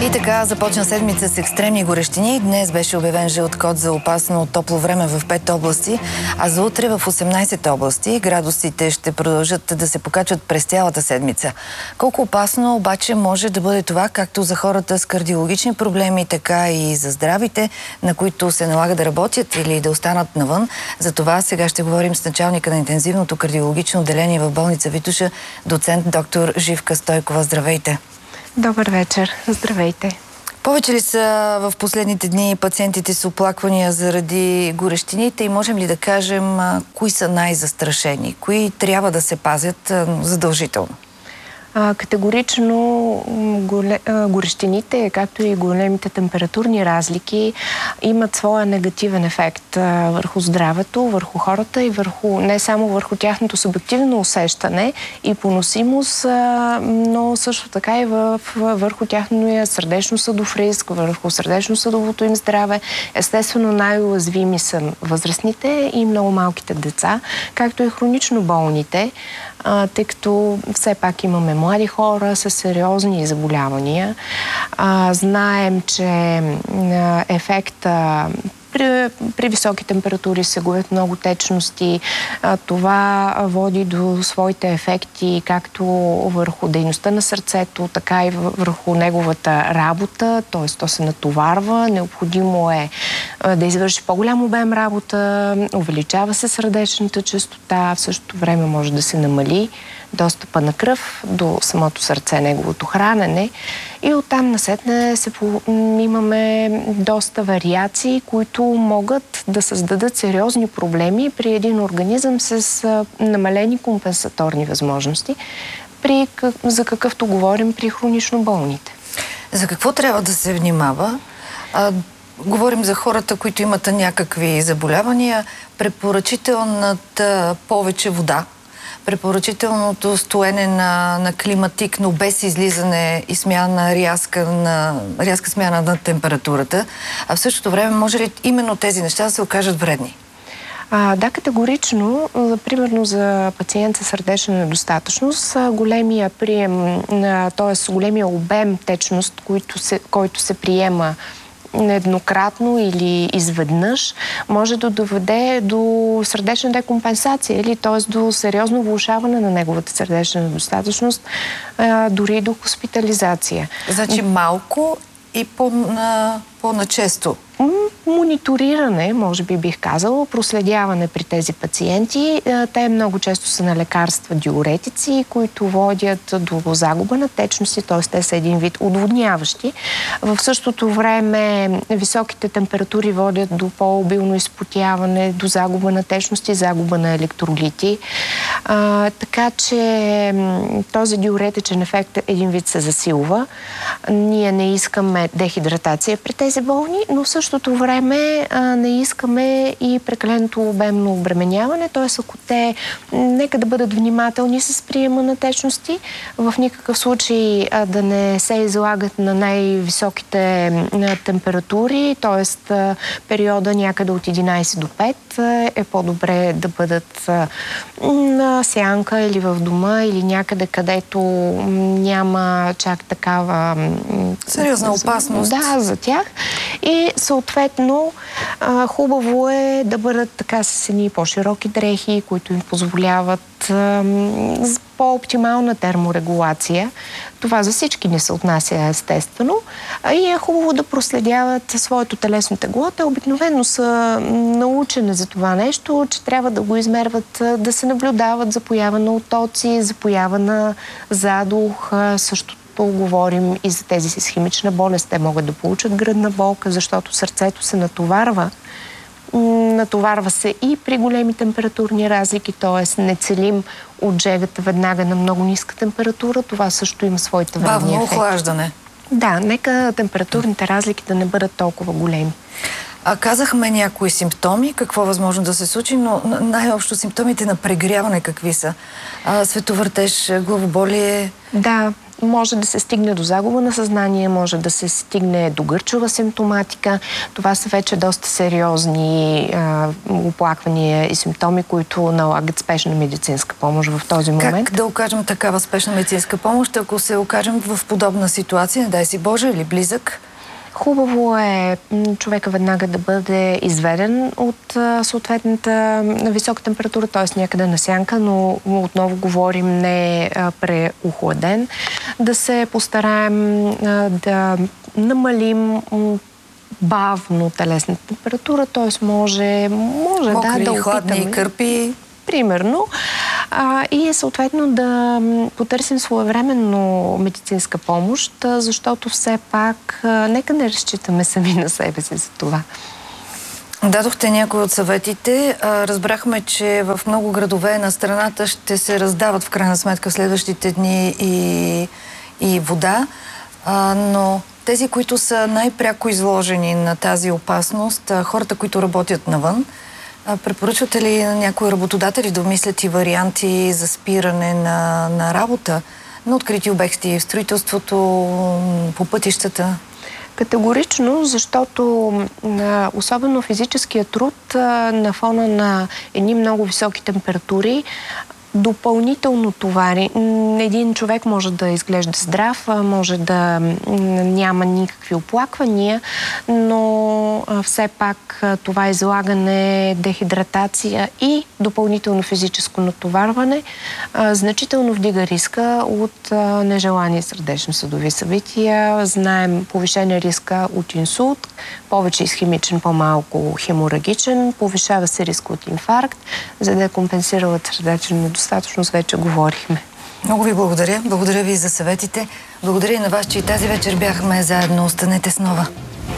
И така започна седмица с екстремни горещини. Днес беше обявен жълт код за опасно топло време в 5 области, а за утре в 18 области градусите ще продължат да се покачват през цялата седмица. Колко опасно обаче може да бъде това, както за хората с кардиологични проблеми, така и за здравите, на които се налага да работят или да останат навън. За това сега ще говорим с началника на интензивното кардиологично отделение в болница Витоша, доцент доктор Живка Стойкова. Здравейте! Добър вечер. Здравейте. Повече ли са в последните дни пациентите с оплаквания заради горещините и можем ли да кажем кои са най-застрашени? Кои трябва да се пазят задължително? Категорично горещините, както и големите температурни разлики, имат своя негативен ефект върху здравето, върху хората и не само върху тяхното субективно усещане и поносимост, но също така и върху тяхния сърдечно-съдов риск, върху сърдечно-съдовото им здраве. Естествено, най-уязвими са възрастните и много малките деца, както и хронично болните, тъй като все пак имаме млади хора с сериозни заболявания. Знаем, че ефекта при високи температури се губят много течности. Това води до своите ефекти както върху дейността на сърцето, така и върху неговата работа, т.е. то се натоварва. Необходимо е да извърши по-голям обем работа, увеличава се сърдечната честота, в същото време може да се намали достъпа на кръв до самото сърце, неговото хранене. И оттам насетне имаме доста вариации, които могат да създадат сериозни проблеми при един организъм с намалени компенсаторни възможности, за какъвто говорим при хронично болните. За какво трябва да се внимава? Говорим за хората, които имат някакви заболявания. Препоръчителната повече вода, препоръчителното стоене на климатик, но без излизане и рязка смяна на температурата. А в същото време може ли именно тези неща да се окажат вредни? Да, категорично. Примерно за пациент с сърдечна недостатъчност, големия прием, т.е. големия обем течност, който се приема еднократно или изведнъж, може да доведе до сърдечна декомпенсация, или т.е. до сериозно влошаване на неговата сърдечна недостатъчност, дори до хоспитализация. Значи малко и по-начесто. Мониториране, може би бих казала, проследяване при тези пациенти. Те много често са на лекарства диуретици, които водят до загуба на течности, т.е. те са един вид отводняващи. В същото време високите температури водят до по-обилно изпотяване, до загуба на течности, загуба на електролити. Така че този диуретичен ефект един вид се засилва. Ние не искаме дехидратация при тези болни, но в същото време не искаме и прекаленото обемно обременяване, т.е. ако те нека да бъдат внимателни с приема на течности, в никакъв случай да не се излагат на най-високите температури, т.е. периода някъде от 11 до 5 е по-добре да бъдат на сянка или в дома, или някъде, където няма чак такава сериозна опасност. Да, за тях. И съответно хубаво е да бъдат така с едни по-широки дрехи, които им позволяват по-оптимална терморегулация. Това за всички не се отнася естествено. И е хубаво да проследяват своето телесно тегло. Те обикновено са научени за това нещо, че трябва да го измерват, да се наблюдават за поява на отоци, за поява на задух, също говорим и за тези с химична болест. Те могат да получат гръдна болка, защото сърцето се натоварва. Натоварва се и при големи температурни разлики, т.е. не целим отжегата веднага на много ниска температура. Това също има своите вредни ефекти. Бавно охлаждане. Да, нека температурните разлики да не бъдат толкова големи. Казахме някои симптоми, какво е възможно да се случи, но най-общо симптомите на прегряване какви са? Световъртеж, главоболие? Да, Може да се стигне до загуба на съзнание, може да се стигне до гърчова симптоматика. Това са вече доста сериозни оплаквания и симптоми, които налагат спешна медицинска помощ в този момент. Как да окажем такава спешна медицинска помощ, ако се окажем в подобна ситуация, не дай си Боже, или близък? Хубаво е човека веднага да бъде изведен от съответната висока температура, т.е. някъде на сянка, но отново говорим не преохладен. Да се постараем да намалим бавно телесната температура, т.е. може мокри, да хладни кърпи. Примерно. И съответно да потърсим своевременно медицинска помощ, защото все пак нека не разчитаме сами на себе си за това. Дадохте някои от съветите. Разбрахме, че в много градове на страната ще се раздават в крайна сметка в следващите дни и вода, но тези, които са най-пряко изложени на тази опасност, хората, които работят навън, препоръчвате ли на някои работодатели да обмислят и варианти за спиране на работа на открити обекти в строителството, по пътищата? Категорично, защото особено физическия труд на фона на едни много високи температури допълнително товари. Един човек може да изглежда здрав, може да няма никакви оплаквания, но все пак това излагане, дехидратация и допълнително физическо натоварване значително вдига риска от нежелани сърдечно-съдови събития. Знаем повишение риска от инсулт, повече изхемичен, по-малко хеморагичен, повишава се риска от инфаркт, за да е компенсирала сърдечен недостатъчност, вече говорихме. Много ви благодаря. Благодаря ви за съветите. Благодаря и на вас, че и тази вечер бяхме заедно. Останете с Нова.